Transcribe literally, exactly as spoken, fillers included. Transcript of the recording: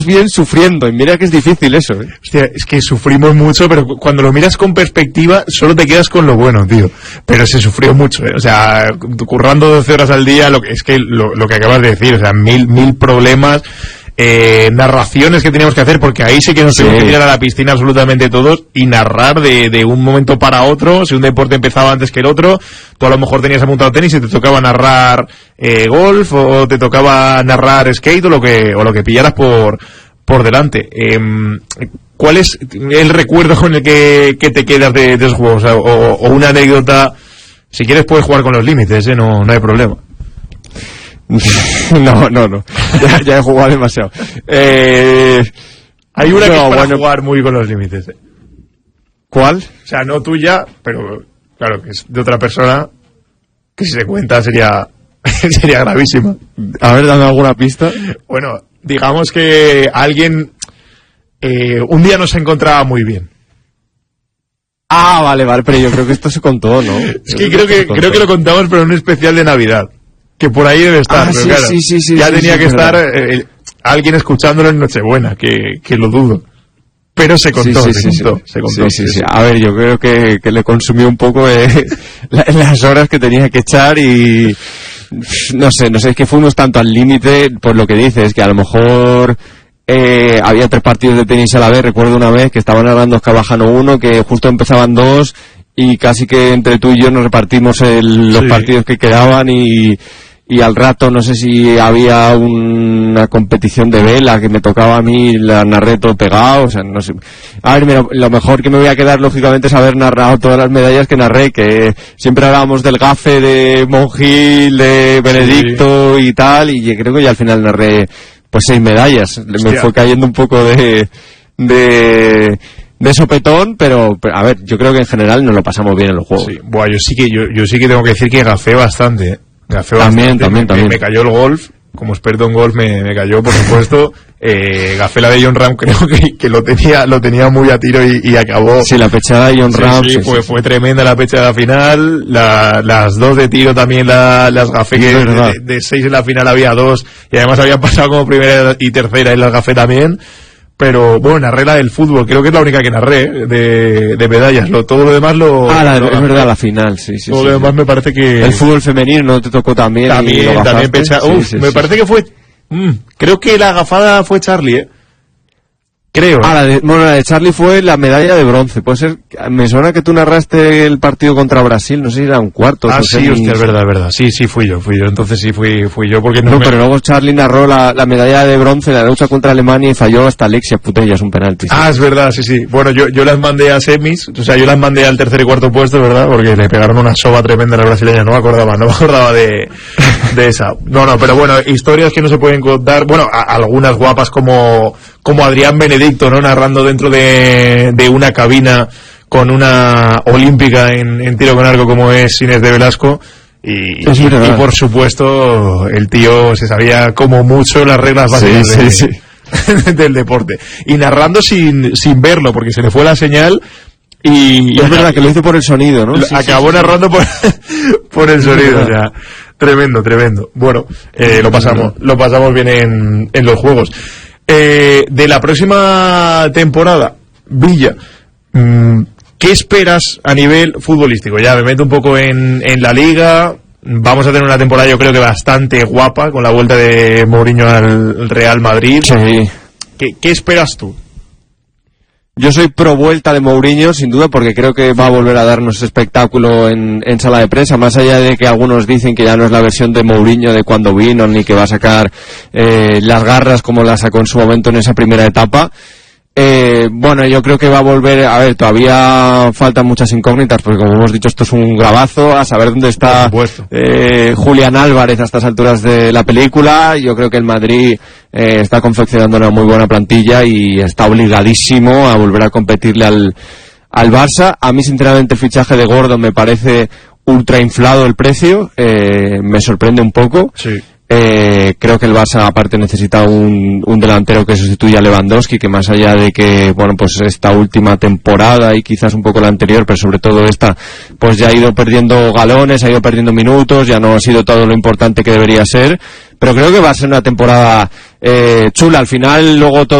bien sufriendo, y mira que es difícil eso, ¿eh? Hostia, es que sufrimos mucho, pero cuando lo miras con perspectiva solo te quedas con lo bueno, tío. Pero se sufrió mucho, ¿eh? O sea, currando doce horas al día, lo que, es que lo, lo que acabas de decir, o sea, mil, mil problemas, eh, narraciones que teníamos que hacer, porque ahí sí que nos sí. teníamos que tirar a la piscina absolutamente todos y narrar de, de un momento para otro. Si un deporte empezaba antes que el otro, tú a lo mejor tenías apuntado tenis y te tocaba narrar eh, golf, o te tocaba narrar skate, o lo que, o lo que pillaras por, por delante. Eh, ¿Cuál es el recuerdo con el que, que te quedas de, de esos juegos? O, o, o una anécdota. Si quieres puedes jugar con los límites, ¿eh? no, no hay problema. No, no, no. Ya, ya he jugado demasiado. Eh, Hay una no, que es para bueno, jugar muy con los límites. ¿eh? ¿Cuál? O sea, no tuya, pero claro, que es de otra persona, que si se cuenta sería sería gravísima. A ver, dame alguna pista. Bueno, digamos que alguien eh, un día no se encontraba muy bien. Ah, vale, vale, pero yo creo que esto se contó, ¿no? Es que creo que creo que lo contamos, pero en un especial de Navidad. Que por ahí debe estar, ah, pero sí, claro, sí, sí, sí, ya sí, tenía sí, que estar eh, alguien escuchándolo en Nochebuena, que, que lo dudo. Pero se contó, sí, sí, se, sí, contó sí. se contó. Sí, sí, sí. A ver, yo creo que, que le consumió un poco eh, las horas que tenía que echar y no sé, no sé, es que fuimos tanto al límite por lo que dices, que a lo mejor eh, había tres partidos de tenis a la vez. Recuerdo una vez que estaban hablando Oscar Bajano uno, que justo empezaban dos y casi que entre tú y yo nos repartimos el, los sí. partidos que quedaban y... Y al rato, no sé si había una competición de vela que me tocaba a mí, la narré todo pegado, o sea, no sé. A ver, mira, lo mejor que me voy a quedar, lógicamente, es haber narrado todas las medallas que narré, que siempre hablábamos del gafe de Monjil, de Benedicto sí. y tal, y creo que ya al final narré, pues, seis medallas. Hostia. Me fue cayendo un poco de... de de sopetón, pero, pero a ver, yo creo que en general nos lo pasamos bien en los juegos. Sí. Buah, yo sí que, yo, yo sí que tengo que decir que gafé bastante, ¿eh? Gafé también, bastante. también, me, también. Me cayó el golf, como experto en golf me, me cayó, por supuesto. eh, gafé la de Jon Rahm, creo que, que lo tenía lo tenía muy a tiro y, y acabó. Sí, la pechada de Jon sí, Rahm. Sí, sí, fue, sí, fue tremenda la pechada final. La, las dos de tiro también la, las gafé, que de, de, de seis en la final había dos. Y además habían pasado como primera y tercera en las gafé también. Pero bueno, narré la del fútbol, creo que es la única que narré de, de medallas. Lo, todo lo demás lo... Ah, la, lo es verdad, la final, sí, sí. Todo sí, lo demás sí. me parece que... El fútbol femenino no te tocó también. También, también pecha... Sí, Uf, sí, me sí, parece sí. que fue... Mm, creo que la agafada fue Charlie, ¿eh? Creo. ¿eh? Ah, la de, bueno, la de Charlie fue la medalla de bronce. Puede ser... Me suena que tú narraste el partido contra Brasil, no sé si era un cuarto. Ah, sí, semis. hostia, es verdad, es verdad. Sí, sí, fui yo, fui yo. Entonces sí fui fui yo porque no, no me... pero luego Charlie narró la, la medalla de bronce en la lucha contra Alemania y falló hasta Alexia Putellas un penalti. Sí. Ah, es verdad, sí, sí. Bueno, yo, yo las mandé a semis, o sea, yo las mandé al tercer y cuarto puesto, ¿verdad? Porque le pegaron una soba tremenda a la brasileña, no me acordaba, no me acordaba de, de esa. No, no, pero bueno, historias que no se pueden contar, bueno, a, algunas guapas como, como Adrián Benedicto, ¿no? Narrando dentro de, de una cabina con una olímpica en, en tiro con arco como es Inés de Velasco. Y, y, y por supuesto el tío se sabía como mucho las reglas básicas sí, de, sí, sí. del deporte y narrando sin, sin verlo porque se le fue la señal y, y es verdad que lo hizo por el sonido, ¿no? Sí, acabó sí, narrando sí. por, por el sonido, o sea, tremendo, tremendo. Bueno, eh, lo pasamos lo pasamos bien en, en los juegos. Eh, de la próxima temporada, Villa, mmm, ¿qué esperas a nivel futbolístico? Ya me meto un poco en, en la liga. Vamos a tener una temporada yo creo que bastante guapa con la vuelta de Mourinho al Real Madrid. Sí. ¿Qué, qué esperas tú? Yo soy pro vuelta de Mourinho, sin duda, porque creo que va a volver a darnos espectáculo en, en sala de prensa, más allá de que algunos dicen que ya no es la versión de Mourinho de cuando vino, ni que va a sacar eh, las garras como las sacó en su momento en esa primera etapa. Eh, bueno, yo creo que va a volver, a ver, todavía faltan muchas incógnitas, porque como hemos dicho, esto es un grabazo, a saber dónde está eh, Julián Álvarez a estas alturas de la película. Yo creo que el Madrid eh, está confeccionando una muy buena plantilla y está obligadísimo a volver a competirle al, al Barça. A mí, sinceramente, el fichaje de Gordon me parece ultra inflado el precio, eh, me sorprende un poco. Sí. Eh, creo que el Barça aparte necesita un, un delantero que sustituya a Lewandowski, que más allá de que, bueno, pues esta última temporada y quizás un poco la anterior, pero sobre todo esta, pues ya ha ido perdiendo galones, ha ido perdiendo minutos, ya no ha sido todo lo importante que debería ser, pero creo que va a ser una temporada eh, chula. Al final luego todo